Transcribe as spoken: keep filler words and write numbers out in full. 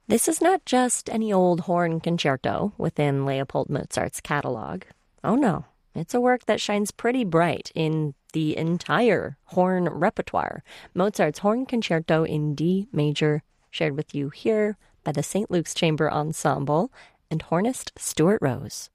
This is not just any old horn concerto within Leopold Mozart's catalog. Oh no, it's a work that shines pretty bright in the entire horn repertoire. Mozart's Horn Concerto in D major, shared with you here by the Saint Luke's Chamber Ensemble and hornist Stuart Rose.